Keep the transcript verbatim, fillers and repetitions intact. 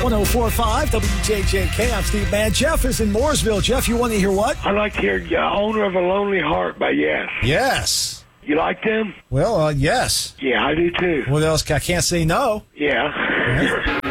one oh four point five W J J K. I'm Steve Mann. Jeff is in Mooresville. Jeff, you want to hear what? I'd like to hear uh, Owner of a Lonely Heart by Yes. Yes. You like them? Well, uh, yes. Yeah, I do too. What else? I can't say no. Yeah.